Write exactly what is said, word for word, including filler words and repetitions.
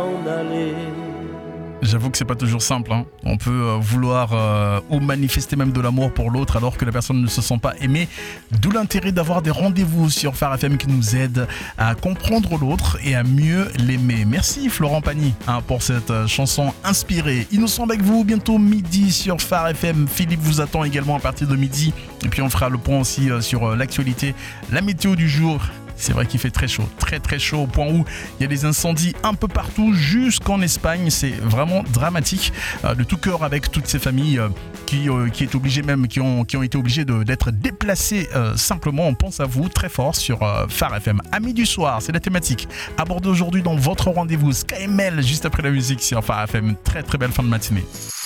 J'avoue que c'est pas toujours simple, hein. On peut euh, vouloir euh, ou manifester même de l'amour pour l'autre alors que la personne ne se sent pas aimée. D'où l'intérêt d'avoir des rendez-vous sur Phare F M qui nous aident à comprendre l'autre et à mieux l'aimer. Merci Florent Pagny hein, pour cette euh, chanson inspirée. Ils nous sont avec vous bientôt midi sur Phare F M. Philippe vous attend également à partir de midi. Et puis on fera le point aussi euh, sur euh, l'actualité, la météo du jour. C'est vrai qu'il fait très chaud, très très chaud au point où il y a des incendies un peu partout jusqu'en Espagne. C'est vraiment dramatique. Euh, de tout cœur avec toutes ces familles euh, qui, euh, qui, est obligées même, qui, ont, qui ont été obligées de, d'être déplacées euh, simplement. On pense à vous très fort sur euh, Phare F M. Amis du soir, c'est la thématique abordée aujourd'hui dans votre rendez-vous. Sky M L juste après la musique sur Phare F M. Très très belle fin de matinée.